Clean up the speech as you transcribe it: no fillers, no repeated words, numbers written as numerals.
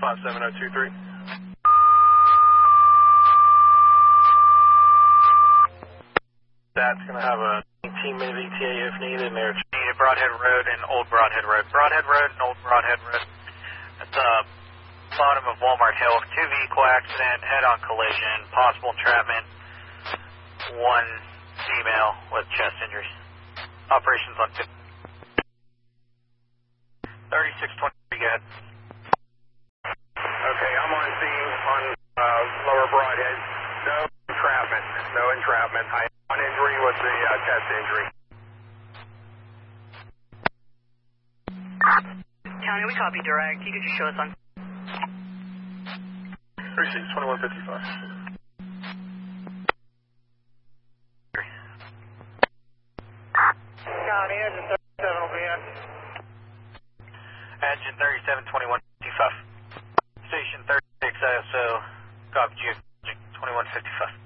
57023. That's going to have a 18-minute ETA if needed, and they're needed Broadhead Road and Old Broadhead Road. Broadhead Road and Old Broadhead Road. At the bottom of Walmart Hill, 2 vehicle accident, head-on collision, possible entrapment, 1 female with chest injuries. Operations on 3623, go ahead. Okay, I'm on scene on Lower Broadhead. No entrapment. One injury was the chest injury. County, we copy direct. You could just show us on. 362155. County, engine 37 will be in. Engine 372155. Station 36 ISO, copy you, 2155.